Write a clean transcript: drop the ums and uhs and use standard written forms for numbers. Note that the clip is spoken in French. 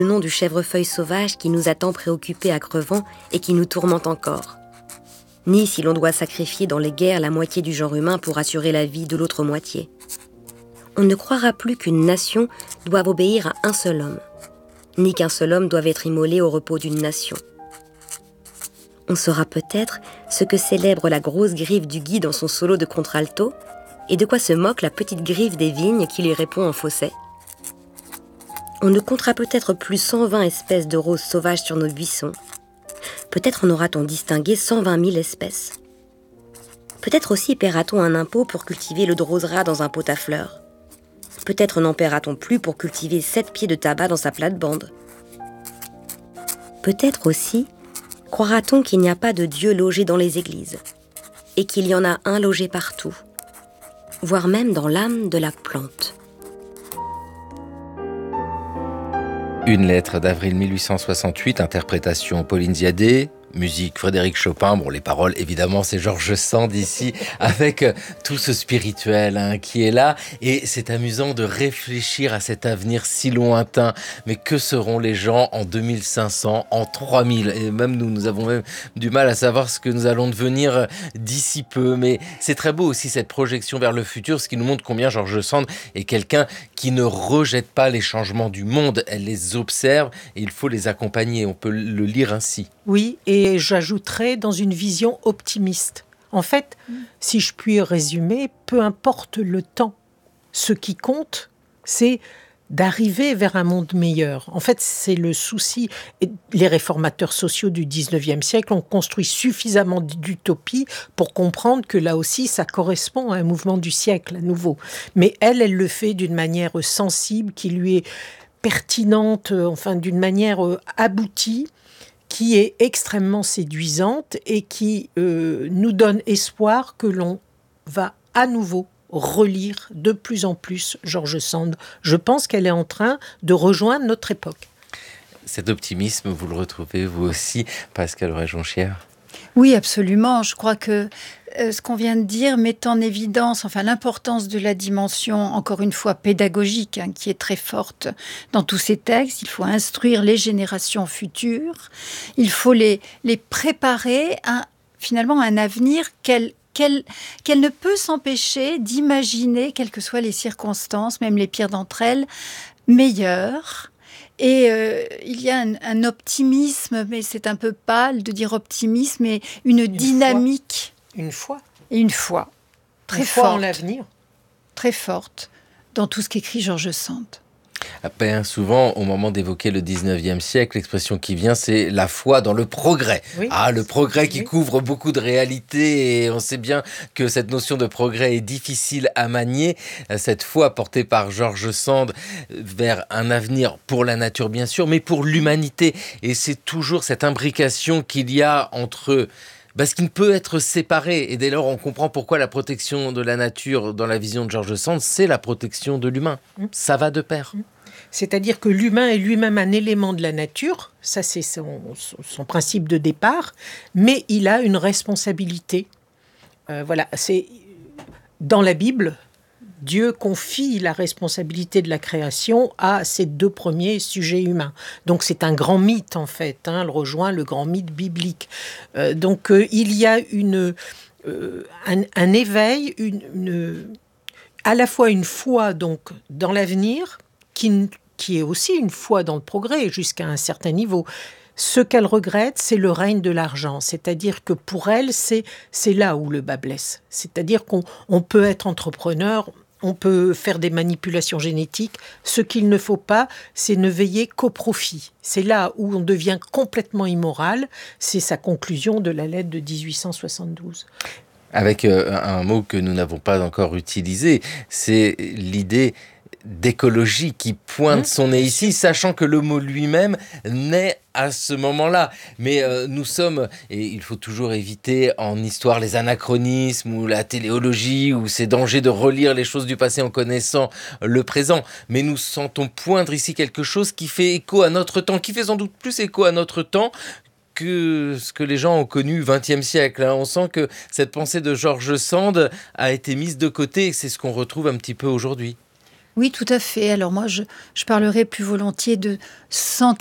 le nom du chèvrefeuille sauvage qui nous a tant préoccupés à Crevant et qui nous tourmente encore. Ni si l'on doit sacrifier dans les guerres la moitié du genre humain pour assurer la vie de l'autre moitié. On ne croira plus qu'une nation doive obéir à un seul homme, ni qu'un seul homme doive être immolé au repos d'une nation. On saura peut-être ce que célèbre la grosse griffe du Guy dans son solo de contralto et de quoi se moque la petite griffe des vignes qui lui répond en fausset. On ne comptera peut-être plus 120 espèces de roses sauvages sur nos buissons. Peut-être en aura-t-on distingué 120 000 espèces. Peut-être aussi paiera-t-on un impôt pour cultiver le drosera dans un pot à fleurs. Peut-être n'en paiera-t-on plus pour cultiver 7 pieds de tabac dans sa plate-bande. Peut-être aussi croira-t-on qu'il n'y a pas de Dieu logé dans les églises, et qu'il y en a un logé partout, voire même dans l'âme de la plante. Une lettre d'avril 1868, interprétation Pauline Ziadé, musique Frédéric Chopin. Bon, les paroles, évidemment, c'est George Sand ici, avec tout ce spirituel qui est là. Et c'est amusant de réfléchir à cet avenir si lointain. Mais que seront les gens en 2500, en 3000 ? Et même nous avons même du mal à savoir ce que nous allons devenir d'ici peu. Mais c'est très beau aussi, cette projection vers le futur, ce qui nous montre combien George Sand est quelqu'un qui ne rejette pas les changements du monde. Elle les observe et il faut les accompagner. On peut le lire ainsi. Oui, et j'ajouterais dans une vision optimiste. En fait, si je puis résumer, peu importe le temps, ce qui compte, c'est d'arriver vers un monde meilleur. En fait, c'est le souci. Les réformateurs sociaux du 19e siècle ont construit suffisamment d'utopie pour comprendre que là aussi, ça correspond à un mouvement du siècle, à nouveau. Mais elle le fait d'une manière sensible, qui lui est pertinente, enfin d'une manière aboutie, qui est extrêmement séduisante et qui nous donne espoir que l'on va à nouveau relire de plus en plus George Sand. Je pense qu'elle est en train de rejoindre notre époque. Cet optimisme, vous le retrouvez vous aussi, Pascale Auret-Jonchière ? Oui, absolument. Je crois que ce qu'on vient de dire met en évidence l'importance de la dimension, encore une fois, pédagogique, qui est très forte dans tous ces textes. Il faut instruire les générations futures. Il faut les préparer à, finalement, un avenir qu'elle ne peut s'empêcher d'imaginer, quelles que soient les circonstances, même les pires d'entre elles, meilleures. Et il y a un optimisme, mais c'est un peu pâle de dire optimisme, mais une dynamique. Une foi. Et une foi. Très foi forte. En l'avenir. Très forte dans tout ce qu'écrit George Sand. Bien souvent, au moment d'évoquer le 19e siècle, l'expression qui vient, c'est la foi dans le progrès. Oui. Le progrès qui couvre beaucoup de réalités, et on sait bien que cette notion de progrès est difficile à manier. Cette foi portée par George Sand vers un avenir pour la nature, bien sûr, mais pour l'humanité. Et c'est toujours cette imbrication qu'il y a entre ce qui ne peut être séparé. Et dès lors, on comprend pourquoi la protection de la nature, dans la vision de George Sand, c'est la protection de l'humain. Ça va de pair. C'est-à-dire que l'humain est lui-même un élément de la nature, ça c'est son principe de départ, mais il a une responsabilité. C'est dans la Bible, Dieu confie la responsabilité de la création à ses deux premiers sujets humains. Donc c'est un grand mythe en fait, elle rejoint le grand mythe biblique. Il y a un éveil, à la fois une foi donc dans l'avenir, qui est aussi une foi dans le progrès jusqu'à un certain niveau. Ce qu'elle regrette, c'est le règne de l'argent. C'est-à-dire que pour elle, c'est là où le bas blesse. C'est-à-dire qu'on peut être entrepreneur, on peut faire des manipulations génétiques. Ce qu'il ne faut pas, c'est ne veiller qu'au profit. C'est là où on devient complètement immoral. C'est sa conclusion de la lettre de 1872. Avec un mot que nous n'avons pas encore utilisé, c'est l'idée d'écologie qui pointe son nez ici, sachant que le mot lui-même naît à ce moment-là. Mais nous sommes, et il faut toujours éviter en histoire les anachronismes ou la téléologie ou ces dangers de relire les choses du passé en connaissant le présent. Mais nous sentons poindre ici quelque chose qui fait écho à notre temps, qui fait sans doute plus écho à notre temps que ce que les gens ont connu au XXe siècle. On sent que cette pensée de George Sand a été mise de côté et c'est ce qu'on retrouve un petit peu aujourd'hui. Oui, tout à fait. Alors moi, je parlerai plus volontiers de